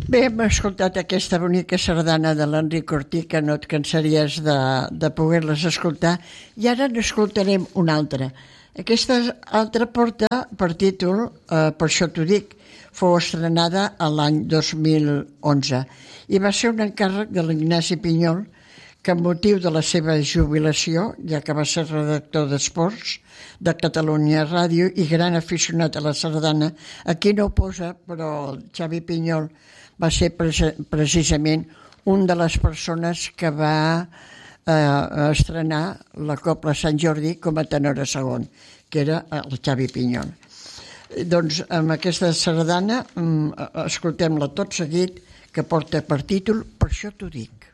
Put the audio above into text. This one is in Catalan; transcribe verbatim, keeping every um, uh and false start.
Bé, hem escoltat aquesta bonica sardana de l'Enric Ortí, que no et cansaries de, de poder-les escoltar, i ara n'escoltarem una altra. Aquesta altra porta per títol, eh, per això t'ho dic, fou estrenada l'any dos mil onze i va ser un encàrrec de l'Ignasi Pinyol, que amb motiu de la seva jubilació, ja que va ser redactor d'esports de Catalunya Ràdio i gran aficionat a la sardana, aquí no ho posa, però el Xavi Pinyol va ser precisament una de les persones que va eh, estrenar la Cobla Sant Jordi com a tenora segon, que era el Xavi Pinyol. Doncs amb aquesta sardana escoltem-la tot seguit, que porta per títol Per això t'ho dic.